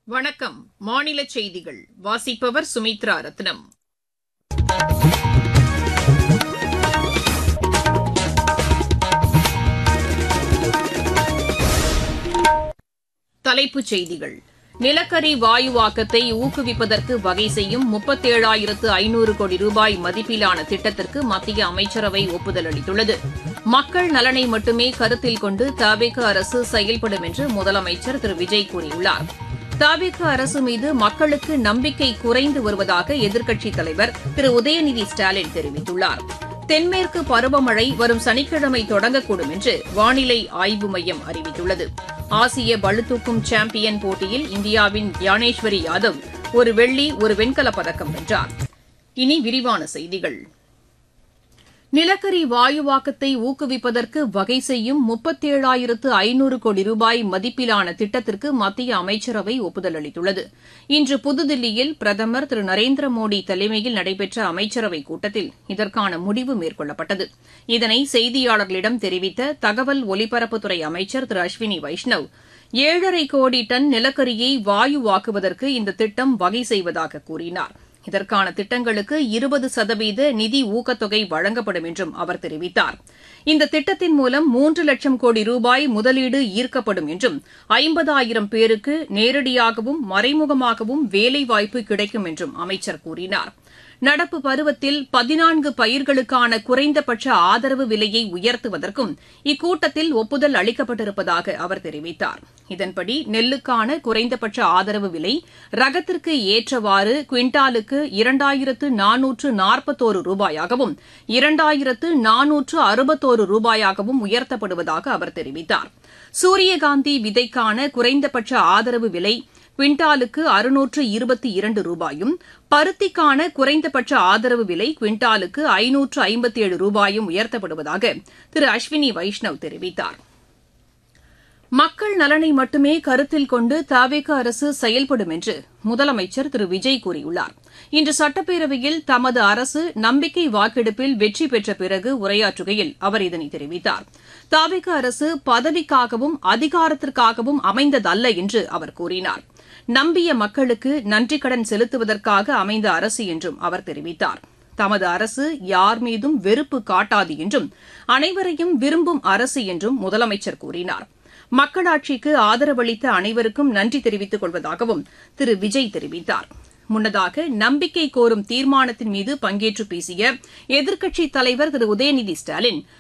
வணக்கம். மாநில செய்திகள் வாசிப்பவர் சுமித்ரா ரத்னம். தலைப்புச் செய்திகள். நிலக்கரி வாயுவாக்கத்தை ஊக்குவிப்பதற்கு வகை செய்யும் 37,500 கோடி ரூபாய் மதிப்பிலான திட்டத்திற்கு மத்திய அமைச்சரவை ஒப்புதல் அளித்துள்ளது. மக்கள் நலனை மட்டுமே கருத்தில் கொண்டு தவிக அரசு செயல்படும் என்று முதலமைச்சர் திரு விஜய் கூறியுள்ளார். தவிக அரசு மீது மக்களுக்கு நம்பிக்கை குறைந்து வருவதாக எதிர்க்கட்சித் தலைவர் திரு உதயநிதி ஸ்டாலின் தெரிவித்துள்ளார். தென்மேற்கு பருவமழை வரும் சனிக்கிழமை தொடங்கக்கூடும் என்று வானிலை ஆய்வு மையம் அறிவித்துள்ளது. ஆசிய பளுதூக்கும் சாம்பியன் போட்டியில் இந்தியாவின் யானேஸ்வரி யாதவ் ஒரு வெள்ளி, ஒரு வெண்கலப் பதக்கம் வென்றார். இனி விரிவான செய்திகள். நிலக்கரி வாயுவாக்கத்தை ஊக்குவிப்பதற்கு வகை செய்யும் 37,500 கோடி ரூபாய் மதிப்பிலான திட்டத்திற்கு மத்திய அமைச்சரவை ஒப்புதல் அளித்துள்ளது. இன்று புதுதில்லியில் பிரதமர் திரு நரேந்திர மோடி தலைமையில் நடைபெற்ற அமைச்சரவைக் கூட்டத்தில் இதற்கான முடிவு மேற்கொள்ளப்பட்டது. இதனை செய்தியாளர்களிடம் தெரிவித்த தகவல் ஒலிபரப்புத்துறை அமைச்சர் திரு அஸ்வினி வைஷ்ணவ், 7,5 கோடி டன் நிலக்கரியை வாயுவாக்குவதற்கு இந்த திட்டம் வகை செய்வதாக கூறினார். இதற்கான திட்டங்களுக்கு 20% நிதி ஊக்கத்தொகை வழங்கப்படும் என்றும் அவர் தெரிவித்தார். இந்த திட்டத்தின் மூலம் 3 லட்சம் கோடி ரூபாய் முதலீடு ஈர்க்கப்படும் என்றும் 50,000 பேருக்கு நேரடியாகவும் மறைமுகமாகவும் வேலைவாய்ப்பு கிடைக்கும் என்றும் அமைச்சர் கூறினார். நடப்பு பருவத்தில் 14 பயிர்களுக்கான குறைந்தபட்ச ஆதரவு விலையை உயர்த்துவதற்கும் இக்கூட்டத்தில் ஒப்புதல் அளிக்கப்பட்டிருப்பதாக அவர் தெரிவித்தார். இதன்படி நெல்லுக்கான குறைந்தபட்ச ஆதரவு விலை ரகத்திற்கு ஏற்றவாறு குவிண்டாலுக்கு 2,441 ரூபாயாகவும் 2,461 ரூபாயாகவும் உயர்த்தப்படுவதாக அவர் தெரிவித்தார். சூரியகாந்தி விதைக்கான குறைந்தபட்ச ஆதரவு விலை குவிண்டாலுக்கு 622 ரூபாயும், பருத்திக்கான குறைந்தபட்ச ஆதரவு விலை குவிண்டாலுக்கு 557 ரூபாயும் உயர்த்தப்படுவதாக திரு அஸ்வினி வைஷ்ணவ் தெரிவித்தார். மக்கள் நலனை மட்டுமே கருத்தில் கொண்டு தவிக அரசு செயல்படும் என்று முதலமைச்சர் திரு விஜய் கூறியுள்ளார். இன்று சட்டப்பேரவையில் தமது அரசு நம்பிக்கை வாக்கெடுப்பில் வெற்றி பெற்ற பிறகு உரையாற்றுகையில் அவர் இதனை தெரிவித்தார். தவிக அரசு பதவிக்காகவும் அதிகாரத்திற்காகவும் அமைந்ததல்ல என்று அவர் கூறினார். நம்பிய மக்களுக்கு நன்றிக்கடன் செலுத்துவதற்காக அமைந்த அரசு என்றும் அவர் தெரிவித்தார். தமது அரசு யார் மீதும் வெறுப்பு காட்டாது என்றும் அனைவரையும் விரும்பும் அரசு என்றும் முதலமைச்சர் கூறினார். மக்களாட்சிக்கு ஆதரவளித்த அனைவருக்கும் நன்றி தெரிவித்துக் கொள்வதாகவும் திரு விஜய் தெரிவித்தார். முன்னதாக நம்பிக்கை கோரும் தீர்மானத்தின் மீது பங்கேற்று பேசிய எதிர்க்கட்சித் தலைவர் திரு உதயநிதி ஸ்டாலின்,